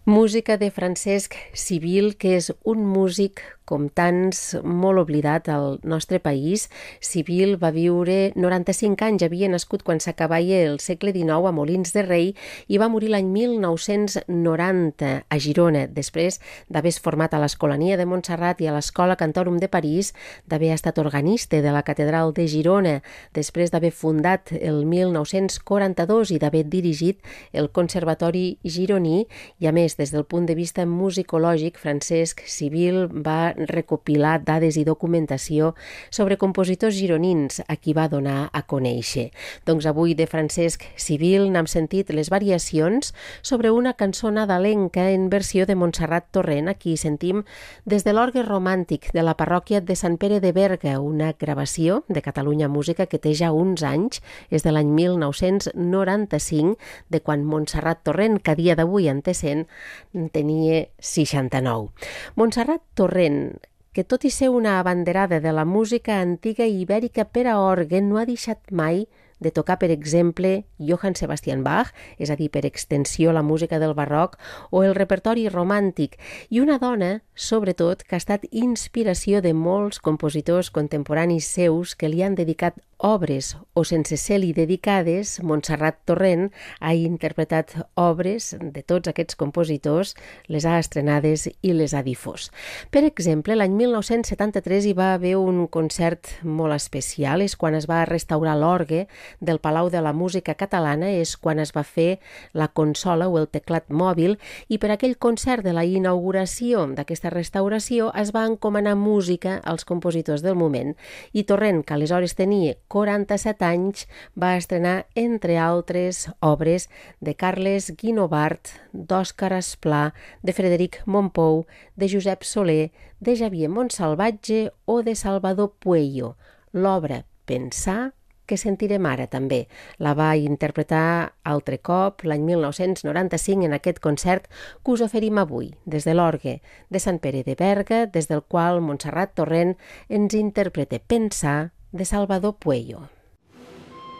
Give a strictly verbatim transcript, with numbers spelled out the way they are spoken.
Música de Francesc Civil, que és un músic, com tants, molt oblidat al nostre país. Civil va viure noranta-cinc anys, havia nascut quan s'acabava el segle dinou a Molins de Rei i va morir l'any mil nou-cents noranta a Girona, després d'haver-se format a l'Escolania de Montserrat i a l'Escola Cantorum de París, d'haver estat organista de la Catedral de Girona, després d'haver fundat el mil nou-cents quaranta-dos i d'haver dirigit el Conservatori Gironí, i a més, des del punt de vista musicològic, Francesc Civil va recopilar dades i documentació sobre compositors gironins a qui va donar a conèixer. Doncs avui de Francesc Civil n'hem sentit les variacions sobre una cançó nadalenca en versió de Montserrat Torrent. Aquí sentim des de l'orgue romàntic de la parròquia de Sant Pere de Berga, una gravació de Catalunya Música que té ja uns anys, és de l'any mil nou-cents noranta-cinc, de quan Montserrat Torrent, que a dia d'avui en té cent, tenia seixanta-nou. Montserrat Torrent, que tot i ser una abanderada de la música antiga i ibèrica per a orgue, no ha deixat mai de tocar, per exemple, Johann Sebastian Bach, és a dir, per extensió la música del barroc, o el repertori romàntic, i una dona, sobretot, que ha estat inspiració de molts compositors contemporanis seus que li han dedicat obres, o sense ser-li dedicades. Montserrat Torrent ha interpretat obres de tots aquests compositors, les ha estrenades i les ha difós. Per exemple, l'any mil nou-cents setanta-tres hi va haver un concert molt especial, és quan es va restaurar l'orgue del Palau de la Música Catalana, és quan es va fer la consola o el teclat mòbil, i per aquell concert de la inauguració d'aquesta restauració es va encomanar música als compositors del moment, i Torrent, que aleshores tenia quaranta-set anys, va estrenar, entre altres, obres de Carles Guinovart, d'Òscar Esplà, de Frederic Mompou, de Josep Soler, de Xavier Montsalvatge o de Salvador Pueyo. L'obra Pensar, que sentirem ara també, la va interpretar altre cop l'any mil nou-cents noranta-cinc en aquest concert que us oferim avui, des de l'orgue de Sant Pere de Berga, des del qual Montserrat Torrent ens interpreta Pensar, de Salvador Pueyo.